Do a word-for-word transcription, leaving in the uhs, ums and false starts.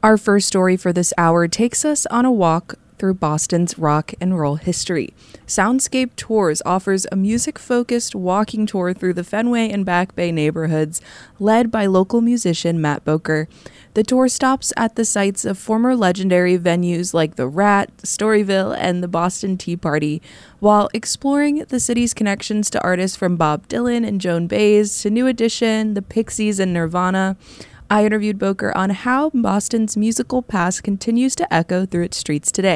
Our first story for this hour takes us on a walk through Boston's rock and roll history. Soundscape Tours offers a music-focused walking tour through the Fenway and Back Bay neighborhoods, led by local musician Matt Boker. The tour stops at the sites of former legendary venues like the Rat, Storyville, and the Boston Tea Party, while exploring the city's connections to artists from Bob Dylan and Joan Baez to New Edition, the Pixies, and Nirvana. I interviewed Boker on how Boston's musical past continues to echo through its streets today.